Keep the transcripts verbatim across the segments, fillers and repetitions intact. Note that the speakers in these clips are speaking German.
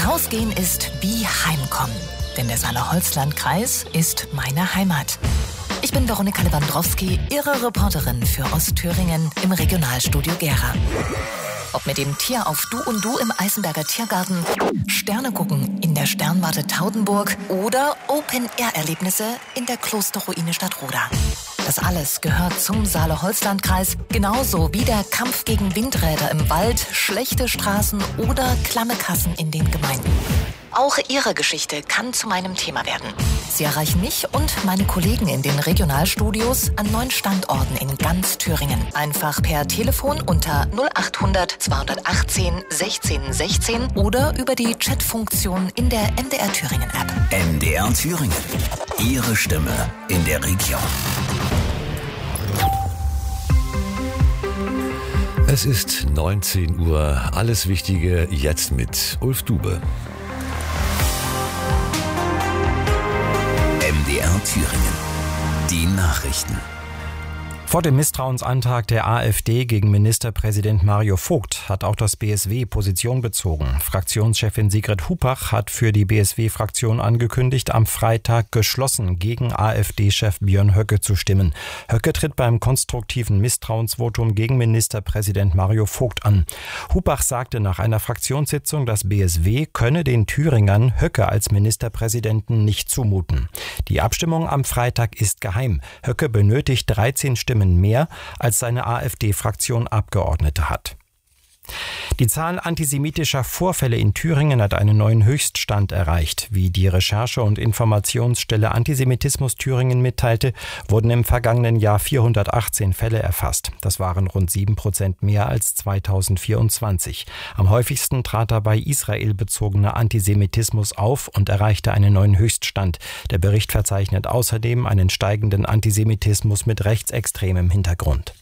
Rausgehen ist wie Heimkommen, denn der Saale-Holzland-Kreis ist meine Heimat. Ich bin Veronika Lewandowski, Ihre Reporterin für Ostthüringen im Regionalstudio Gera. Ob mit dem Tier auf Du und Du im Eisenberger Tiergarten, Sterne gucken in der Sternwarte Taudenburg oder Open-Air-Erlebnisse in der Klosterruine Stadtroda. Das alles gehört zum Saale-Holzland-Kreis, genauso wie der Kampf gegen Windräder im Wald, schlechte Straßen oder klamme Kassen in den Gemeinden. Auch Ihre Geschichte kann zu meinem Thema werden. Sie erreichen mich und meine Kollegen in den Regionalstudios an neun Standorten in ganz Thüringen. Einfach per Telefon unter null achthundert zweihundertachtzehn sechzehn sechzehn oder über die Chatfunktion in der M D R Thüringen App. M D R Thüringen. Ihre Stimme in der Region. Es ist neunzehn Uhr. Alles Wichtige jetzt mit Ulf Dube. M D R Thüringen. Die Nachrichten. Vor dem Misstrauensantrag der AfD gegen Ministerpräsident Mario Vogt hat auch das B S W Position bezogen. Fraktionschefin Sigrid Hupach hat für die B S W-Fraktion angekündigt, am Freitag geschlossen gegen AfD-Chef Björn Höcke zu stimmen. Höcke tritt beim konstruktiven Misstrauensvotum gegen Ministerpräsident Mario Vogt an. Hupach sagte nach einer Fraktionssitzung, das B S W könne den Thüringern Höcke als Ministerpräsidenten nicht zumuten. Die Abstimmung am Freitag ist geheim. Höcke benötigt dreizehn Stimmen mehr, als seine AfD-Fraktion Abgeordnete hat. Die Zahl antisemitischer Vorfälle in Thüringen hat einen neuen Höchststand erreicht. Wie die Recherche- und Informationsstelle Antisemitismus Thüringen mitteilte, wurden im vergangenen Jahr vierhundertachtzehn Fälle erfasst. Das waren rund sieben Prozent mehr als zweitausendvierundzwanzig. Am häufigsten trat dabei israelbezogener Antisemitismus auf und erreichte einen neuen Höchststand. Der Bericht verzeichnet außerdem einen steigenden Antisemitismus mit rechtsextremem Hintergrund.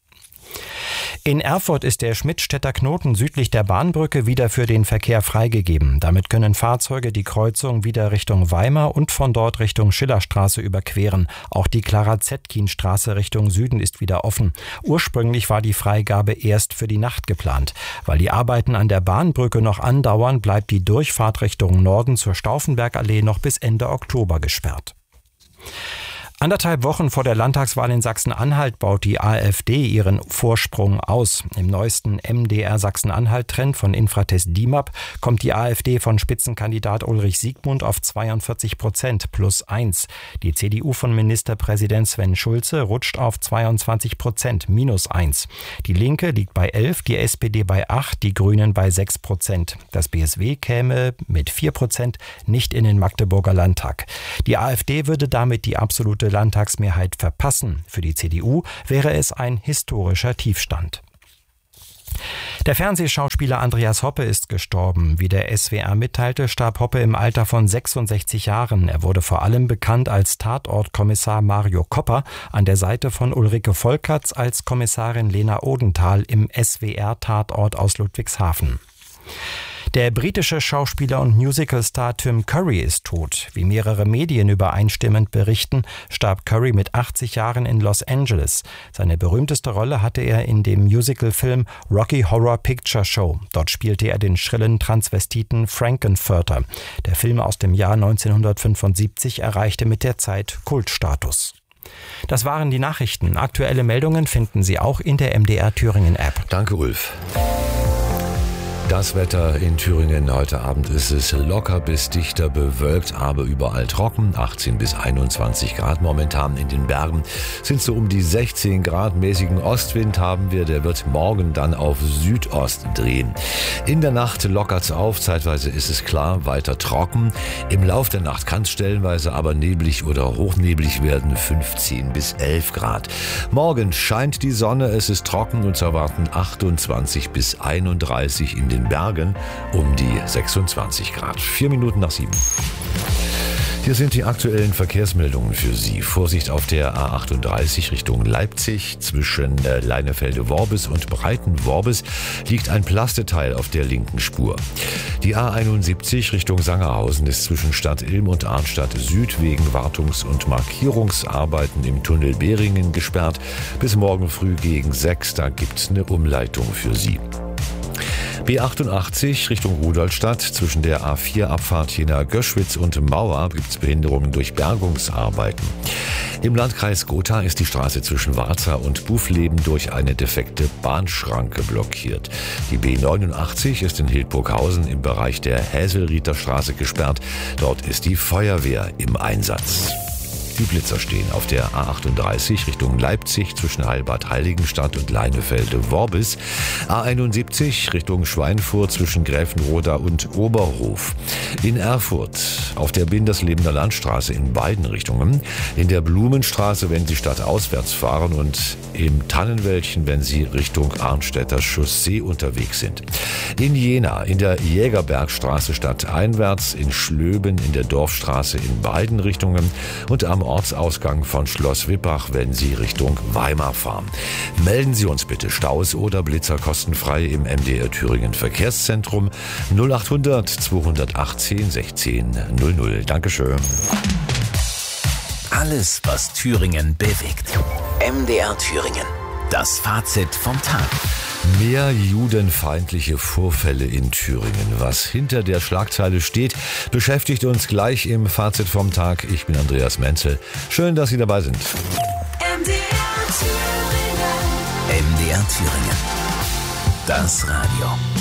In Erfurt ist der Schmidtstädter Knoten südlich der Bahnbrücke wieder für den Verkehr freigegeben. Damit können Fahrzeuge die Kreuzung wieder Richtung Weimar und von dort Richtung Schillerstraße überqueren. Auch die Clara-Zetkin-Straße Richtung Süden ist wieder offen. Ursprünglich war die Freigabe erst für die Nacht geplant. Weil die Arbeiten an der Bahnbrücke noch andauern, bleibt die Durchfahrt Richtung Norden zur Stauffenbergallee noch bis Ende Oktober gesperrt. Anderthalb Wochen vor der Landtagswahl in Sachsen-Anhalt baut die AfD ihren Vorsprung aus. Im neuesten M D R Sachsen-Anhalt-Trend von Infratest D I M A P kommt die AfD von Spitzenkandidat Ulrich Siegmund auf zweiundvierzig Prozent plus eins. Die C D U von Ministerpräsident Sven Schulze rutscht auf zweiundzwanzig Prozent minus eins. Die Linke liegt bei elf, die S P D bei acht, die Grünen bei sechs Prozent. Das B S W käme mit vier Prozent nicht in den Magdeburger Landtag. Die AfD würde damit die absolute Landtagsmehrheit verpassen. Für die C D U wäre es ein historischer Tiefstand. Der Fernsehschauspieler Andreas Hoppe ist gestorben. Wie der S W R mitteilte, starb Hoppe im Alter von sechsundsechzig Jahren. Er wurde vor allem bekannt als Tatortkommissar Mario Kopper an der Seite von Ulrike Volkerts als Kommissarin Lena Odenthal im S W R-Tatort aus Ludwigshafen. Der britische Schauspieler und Musicalstar Tim Curry ist tot. Wie mehrere Medien übereinstimmend berichten, starb Curry mit achtzig Jahren in Los Angeles. Seine berühmteste Rolle hatte er in dem Musicalfilm Rocky Horror Picture Show. Dort spielte er den schrillen Transvestiten Frankenfurter. Der Film aus dem Jahr neunzehnhundertfünfundsiebzig erreichte mit der Zeit Kultstatus. Das waren die Nachrichten. Aktuelle Meldungen finden Sie auch in der M D R Thüringen App. Danke, Ulf. Das Wetter in Thüringen. Heute Abend ist es locker bis dichter bewölkt, aber überall trocken. achtzehn bis einundzwanzig Grad momentan in den Bergen. Sind so um die sechzehn Grad. Mäßigen Ostwind haben wir. Der wird morgen dann auf Südost drehen. In der Nacht lockert's auf. Zeitweise ist es klar, weiter trocken. Im Lauf der Nacht kann es stellenweise aber neblig oder hochneblig werden. fünfzehn bis elf Grad. Morgen scheint die Sonne. Es ist trocken und zu erwarten achtundzwanzig bis einunddreißig in den Bergen um die sechsundzwanzig Grad. Vier Minuten nach sieben. Hier sind die aktuellen Verkehrsmeldungen für Sie. Vorsicht auf der A achtunddreißig Richtung Leipzig. Zwischen Leinefelde-Worbis und Breiten-Worbis liegt ein Plasteteil auf der linken Spur. Die A einundsiebzig Richtung Sangerhausen ist zwischen Stadt Ilm und Arnstadt Süd wegen Wartungs- und Markierungsarbeiten im Tunnel Behringen gesperrt. Bis morgen früh gegen sechs, da gibt's eine Umleitung für Sie. B achtundachtzig Richtung Rudolstadt. Zwischen der A vier Abfahrt Jena-Göschwitz und Mauer gibt es Behinderungen durch Bergungsarbeiten. Im Landkreis Gotha ist die Straße zwischen Warza und Buffleben durch eine defekte Bahnschranke blockiert. Die B neunundachtzig ist in Hildburghausen im Bereich der Häselrieder Straße gesperrt. Dort ist die Feuerwehr im Einsatz. Die Blitzer stehen auf der A achtunddreißig Richtung Leipzig zwischen Heilbad-Heiligenstadt und Leinefelde-Worbis. A einundsiebzig Richtung Schweinfurt zwischen Gräfenroda und Oberhof. In Erfurt auf der Binderslebener Landstraße in beiden Richtungen. In der Blumenstraße, wenn Sie stadtauswärts fahren, und im Tannenwäldchen, wenn Sie Richtung Arnstädter Chaussee unterwegs sind. In Jena in der Jägerbergstraße stadteinwärts, in Schlöben in der Dorfstraße in beiden Richtungen und am Ortsausgang von Schloss Wippach, wenn Sie Richtung Weimar fahren. Melden Sie uns bitte Staus oder Blitzer kostenfrei im M D R Thüringen Verkehrszentrum null achthundert zweihundertachtzehn sechzehn null null. Dankeschön. Alles, was Thüringen bewegt. M D R Thüringen. Das Fazit vom Tag. Mehr judenfeindliche Vorfälle in Thüringen. Was hinter der Schlagzeile steht, beschäftigt uns gleich im Fazit vom Tag. Ich bin Andreas Menzel. Schön, dass Sie dabei sind. M D R Thüringen. M D R Thüringen. Das Radio.